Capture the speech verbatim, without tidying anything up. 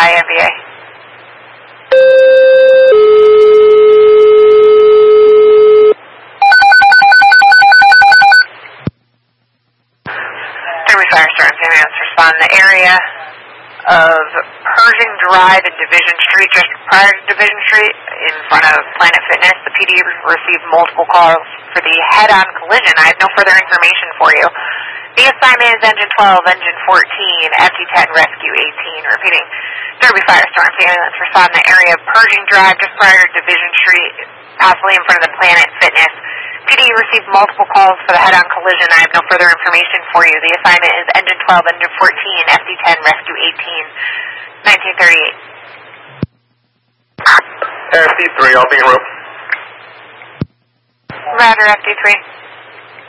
I M V A. Derby Firestorm ambulance respond in the area of Pershing Drive and Division Street, just prior to Division Street, in front of Planet Fitness. The P D received multiple calls for the head-on collision. I have no further information for you. The assignment is Engine twelve, Engine fourteen, F T ten, Rescue eighteen. Repeating, Derby Firestorm ambulance respond in the area of Pershing Drive, just prior to Division Street, possibly in front of the Planet Fitness. P D received multiple calls for the head-on collision. I have no further information for you. The assignment is Engine twelve, Engine fourteen, F T ten, Rescue eighteen, nineteen thirty-eight. F T three, I'll be en route. Roger, F T three.